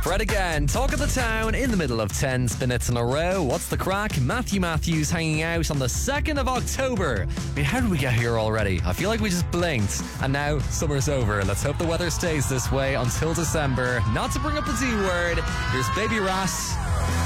Fred again, talk of the town in the middle of 10 minutes in a row. What's the crack? Matthew Matthews hanging out on the 2nd of October. I mean, how did we get here already? I feel like we just blinked and now summer's over. Let's hope the weather stays this way until December. Not to bring up the D word, here's Baby Rat.